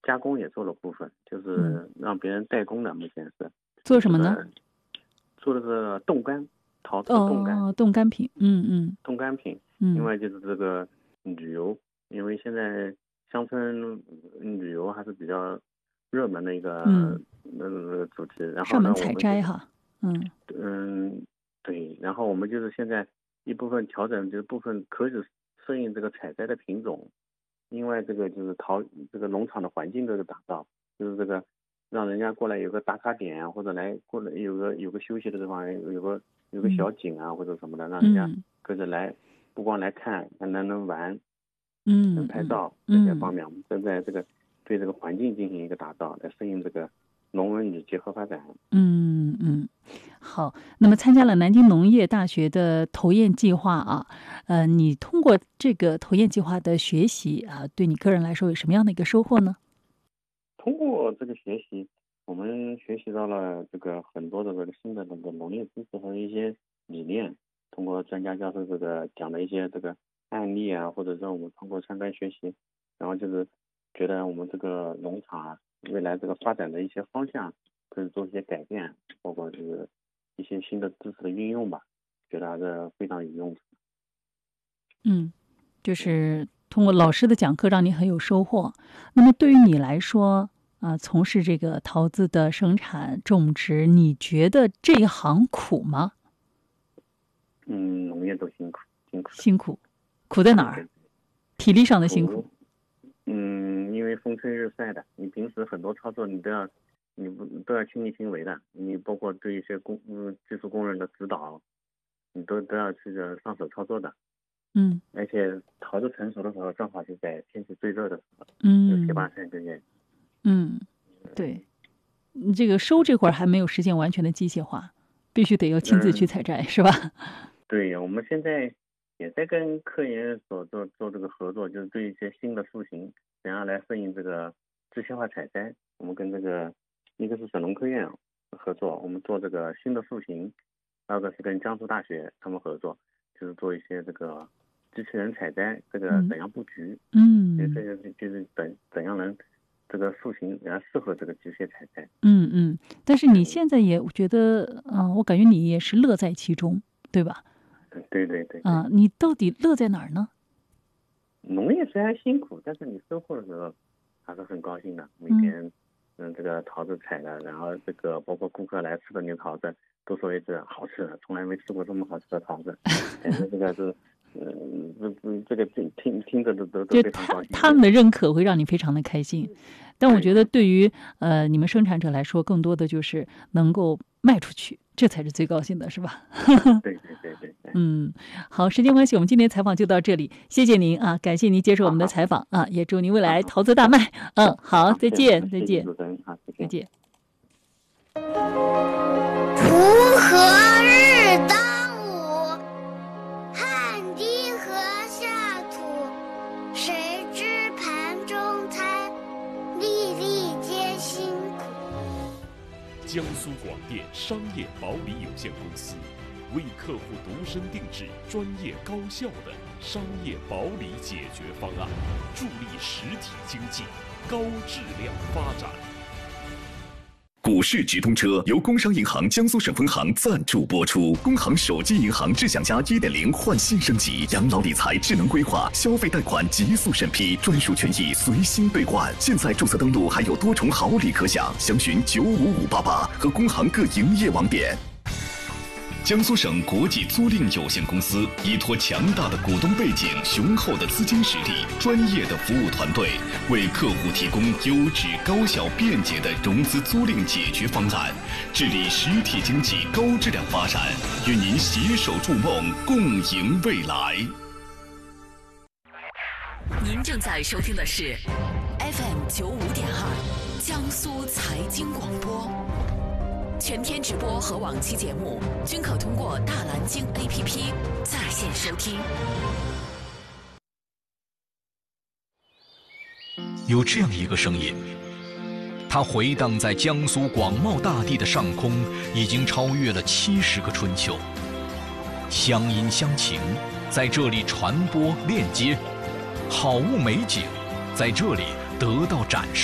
加工也做了部分，就是让别人代工的，目前是做什么呢？ 做的是冻干，陶瓷冻干。 冻干品， 冻干品。另外就是这个旅游，因为现在乡村旅游还是比较热门的一个主题。然后上门采摘哈， 对，然后我们就是现在一部分调整，就是部分可以适应这个采摘的品种。另外这个就是这个农场的环境这个打造，就是这个让人家过来有个打卡点啊，或者过来有个休息的地方，有个小景啊或者什么的，让人家跟着来，不光来看，还能玩，能拍照这些方面，我们正在对这个环境进行一个打造，来适应这个农文旅结合发展。 好，那么参加了南京农业大学的投研计划啊，你通过这个投研计划的学习啊，对你个人来说有什么样的一个收获呢？ 通过这个学习，我们学习到了这个很多的这个新的这个农业知识和一些理念。通过专家教授这个讲的一些这个案例啊，或者说我们通过参观学习，然后就是觉得我们这个农场啊，未来这个发展的一些方向可以做一些改变，包括就是一些新的知识的运用吧，觉得还是非常有用的。 就是通过老师的讲课让你很有收获。那么对于你来说从事这个桃子的生产种植，你觉得这一行苦吗？ 农业都辛苦，苦在哪儿？体力上的辛苦。 因为风吹日晒的，你平时很多操作你都要亲力亲为的，你包括对一些技术工人的指导，你都要去上手操作的。而且桃子成熟的时候，正好是在天气最热的时候，有7、8晒个月。 对，这个收这会儿还没有实现完全的机械化，必须得要亲自去采摘，是吧？ 对，我们现在也在跟科研所做这个合作，就是对一些新的树型怎样来适应这个机械化采摘。我们跟这个一个是省农科院合作，我们做这个新的树型；二个是跟江苏大学他们合作，就是做一些这个机器人采摘，这个怎样布局？这个就是怎样能这个树型然后适合这个机械采摘。 但是你现在也觉得我感觉你也是乐在其中，对吧？ 对。 你到底乐在哪儿呢？ 农业虽然辛苦，但是你收获的时候还是很高兴的。每天这个桃子采的，然后这个包括顾客来吃的那桃子都说一句好吃的，从来没吃过这么好吃的桃子。感觉这个是这个听着都非常高兴。 他们的认可会让你非常的开心。但我觉得对于你们生产者来说，更多的就是能够卖出去，这才是最高兴的，是吧？ 对。 好，时间关系，我们今天采访就到这里，谢谢您啊，感谢您接受我们的采访啊，也祝您未来桃子大卖。好，再见。 再见。 锄禾日当午，汗滴禾下土。谁知盘中餐，粒粒皆辛苦。 江苏广电商业保理有限公司为客户独身定制专业高效的商业保理解决方案，助力实体经济高质量发展。 股市直通车由工商银行江苏省分行赞助播出。工行手机银行智享家 1.0 换新升级，养老理财智能规划，消费贷款极速审批，专属权益随心兑换。现在注册登录还有多重好礼可享，详询95588和工行各营业网点。江苏省国际租赁有限公司依托强大的股东背景、雄厚的资金实力、专业的服务团队，为客户提供优质、高效、便捷的融资租赁解决方案，致力实体经济高质量发展，与您携手筑梦，共赢未来。 您正在收听的是 FM 95.2江苏财经广播。全天直播和往期节目均可通过大蓝鲸 APP 在线收听。 有这样一个声音，它回荡在江苏广袤大地的上空，已经超越了70个春秋。乡音乡情在这里传播链接，好物美景在这里得到展示。